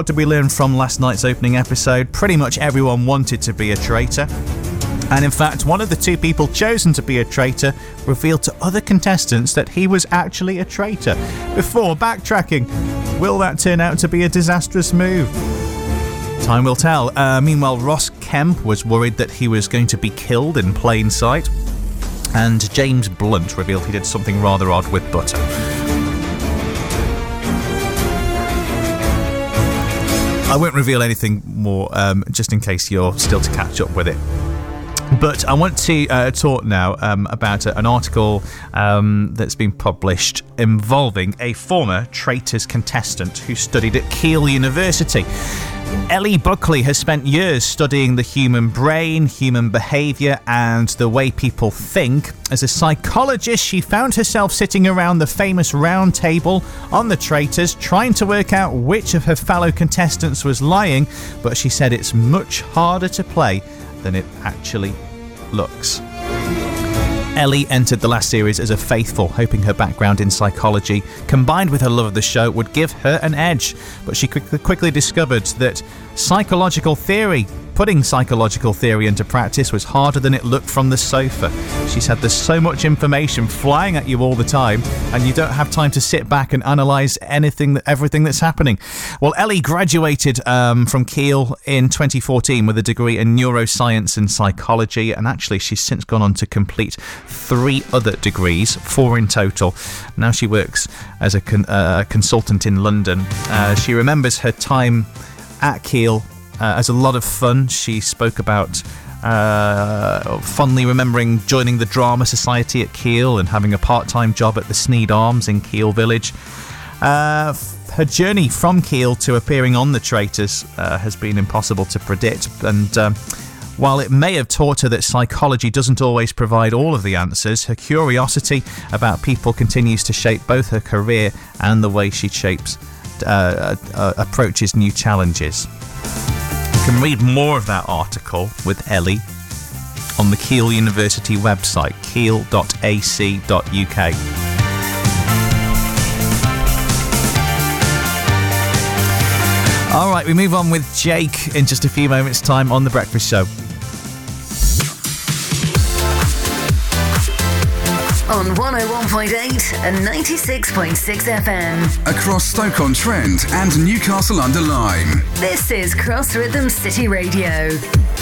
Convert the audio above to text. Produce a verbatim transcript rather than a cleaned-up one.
did we learn from last night's opening episode? Pretty much everyone wanted to be a traitor. And in fact, one of the two people chosen to be a traitor revealed to other contestants that he was actually a traitor. Before backtracking, will that turn out to be a disastrous move? Time will tell. Uh, meanwhile, Ross Kemp was worried that he was going to be killed in plain sight. And James Blunt revealed he did something rather odd with butter. I won't reveal anything more, um, just in case you're still to catch up with it. But I want to uh, talk now um, about an article um, that's been published involving a former Traitors contestant who studied at Keele University. Ellie Buckley has spent years studying the human brain, human behaviour and the way people think. As a psychologist, she found herself sitting around the famous round table on the Traitors, trying to work out which of her fellow contestants was lying, but she said it's much harder to play than it actually looks. Ellie entered the last series as a faithful, hoping her background in psychology, combined with her love of the show, would give her an edge. But she quickly, quickly discovered that psychological theory, putting psychological theory into practice, was harder than it looked from the sofa. She said there's so much information flying at you all the time, and you don't have time to sit back and analyse anything, everything that's happening. Well, Ellie graduated um, from Keele in twenty fourteen with a degree in neuroscience and psychology, and actually she's since gone on to complete three other degrees, four in total. Now she works as a con- uh, consultant in London. Uh, she remembers her time at Keele Uh, as a lot of fun. She spoke about uh, fondly remembering joining the Drama Society at Keele and having a part-time job at the Sneyd Arms in Keele Village. Uh, her journey from Keele to appearing on The Traitors uh, has been impossible to predict, and um, while it may have taught her that psychology doesn't always provide all of the answers, her curiosity about people continues to shape both her career and the way she shapes uh, uh, approaches new challenges. You can read more of that article with Ellie on the Keele University website, keele dot a c dot u k. All right, we move on with Jake in just a few moments' time on The Breakfast Show. On one oh one point eight and ninety-six point six F M. Across Stoke-on-Trent and Newcastle-under-Lyme. This is Cross Rhythm City Radio.